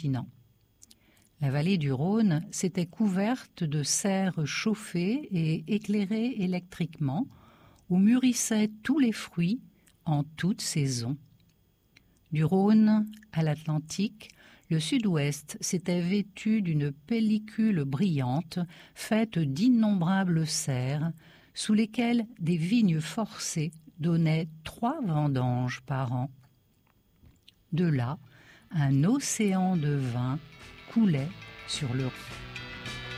continent. La vallée du Rhône s'était couverte de serres chauffées et éclairées électriquement, où mûrissaient tous les fruits en toute saison. Du Rhône à l'Atlantique, le sud-ouest s'était vêtu d'une pellicule brillante faite d'innombrables serres, sous lesquelles des vignes forcées donnaient 3 vendanges par an. De là, un océan de vin coulait sur le Rhône.